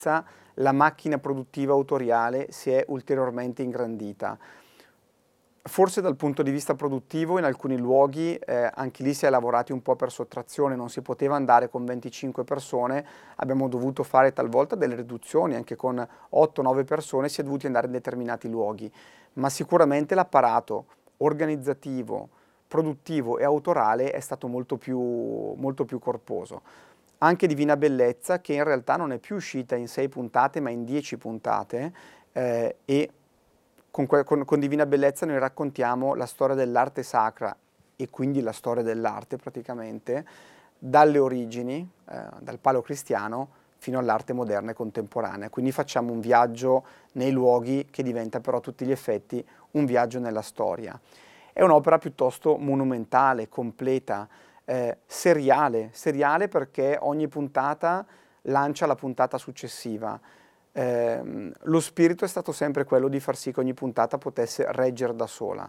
la macchina produttiva autoriale si è ulteriormente ingrandita. Forse dal punto di vista produttivo in alcuni luoghi anche lì si è lavorati un po' per sottrazione, non si poteva andare con 25 persone, abbiamo dovuto fare talvolta delle riduzioni, anche con 8-9 persone si è dovuti andare in determinati luoghi, ma sicuramente l'apparato organizzativo, produttivo e autorale è stato molto più corposo. Anche Divina Bellezza, che in realtà non è più uscita in 6 puntate ma in 10 puntate, e con Divina Bellezza noi raccontiamo la storia dell'arte sacra e quindi la storia dell'arte praticamente, dalle origini, dal paleocristiano, fino all'arte moderna e contemporanea. Quindi facciamo un viaggio nei luoghi che diventa però a tutti gli effetti un viaggio nella storia. È un'opera piuttosto monumentale, completa, seriale perché ogni puntata lancia la puntata successiva. Lo spirito è stato sempre quello di far sì che ogni puntata potesse reggere da sola.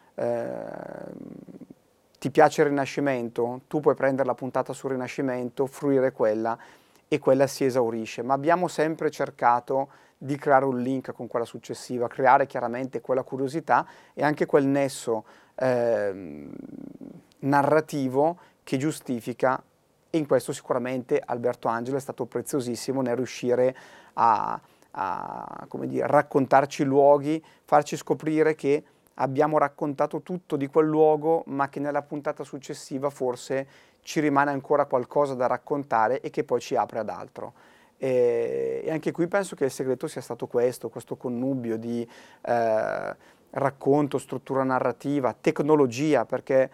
Ti piace il Rinascimento? Tu puoi prendere la puntata sul Rinascimento, fruire quella e quella si esaurisce, ma abbiamo sempre cercato di creare un link con quella successiva, creare chiaramente quella curiosità e anche quel nesso narrativo che giustifica, e in questo sicuramente Alberto Angela è stato preziosissimo nel riuscire a come dire, raccontarci i luoghi, farci scoprire che abbiamo raccontato tutto di quel luogo, ma che nella puntata successiva forse ci rimane ancora qualcosa da raccontare e che poi ci apre ad altro. E anche qui penso che il segreto sia stato questo connubio di racconto, struttura narrativa, tecnologia, perché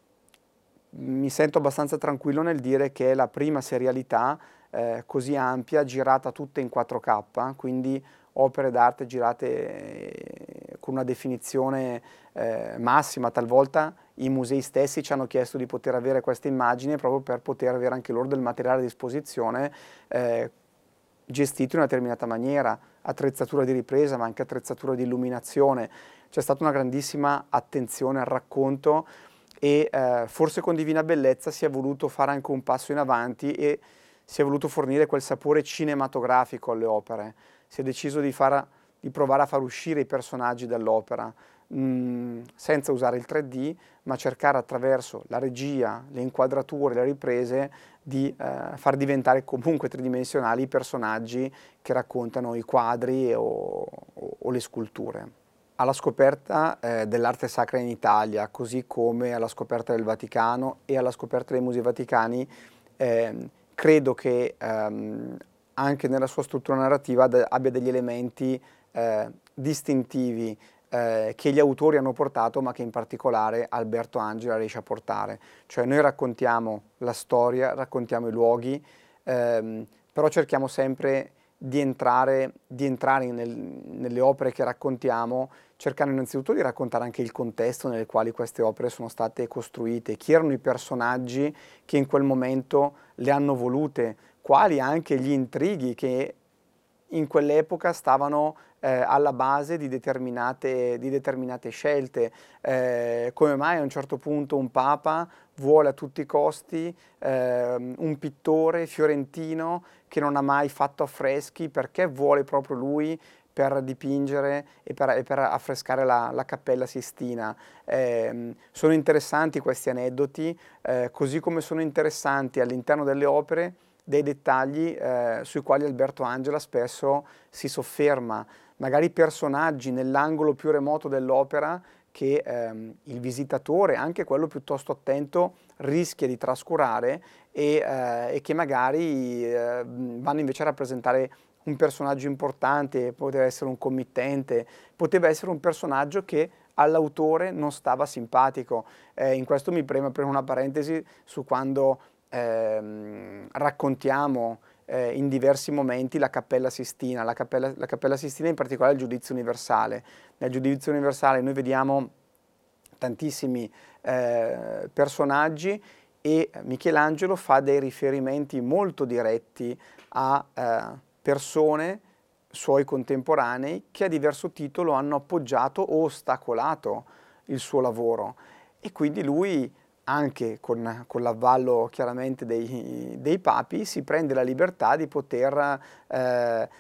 mi sento abbastanza tranquillo nel dire che è la prima serialità così ampia, girata tutta in 4K, quindi opere d'arte girate con una definizione massima. Talvolta i musei stessi ci hanno chiesto di poter avere queste immagini proprio per poter avere anche loro del materiale a disposizione gestito in una determinata maniera, attrezzatura di ripresa ma anche attrezzatura di illuminazione. C'è stata una grandissima attenzione al racconto e forse con Divina Bellezza si è voluto fare anche un passo in avanti e si è voluto fornire quel sapore cinematografico alle opere. Si è deciso di provare a far uscire i personaggi dall'opera senza usare il 3D, ma cercare attraverso la regia, le inquadrature, le riprese di far diventare comunque tridimensionali i personaggi che raccontano i quadri o le sculture. Alla scoperta dell'arte sacra in Italia, così come alla scoperta del Vaticano e alla scoperta dei musei vaticani, credo che anche nella sua struttura narrativa abbia degli elementi distintivi che gli autori hanno portato, ma che in particolare Alberto Angela riesce a portare. Cioè noi raccontiamo la storia, raccontiamo i luoghi, però cerchiamo sempre di entrare nelle opere che raccontiamo, cercando innanzitutto di raccontare anche il contesto nel quale queste opere sono state costruite, chi erano i personaggi che in quel momento le hanno volute, quali anche gli intrighi che in quell'epoca stavano alla base di determinate scelte. Come mai a un certo punto un papa vuole a tutti i costi un pittore fiorentino che non ha mai fatto affreschi, perché vuole proprio lui per dipingere e per affrescare la Cappella Sistina. Sono interessanti questi aneddoti, così come sono interessanti all'interno delle opere dei dettagli sui quali Alberto Angela spesso si sofferma, magari personaggi nell'angolo più remoto dell'opera che il visitatore, anche quello piuttosto attento, rischia di trascurare e che magari vanno invece a rappresentare un personaggio importante, poteva essere un committente, poteva essere un personaggio che all'autore non stava simpatico. In questo mi preme aprire una parentesi su quando raccontiamo in diversi momenti la Cappella Sistina. La Cappella Sistina, in particolare il Giudizio Universale. Nel Giudizio Universale noi vediamo tantissimi personaggi e Michelangelo fa dei riferimenti molto diretti a persone suoi contemporanei che a diverso titolo hanno appoggiato o ostacolato il suo lavoro, e quindi lui anche con l'avvallo chiaramente dei papi, si prende la libertà di poter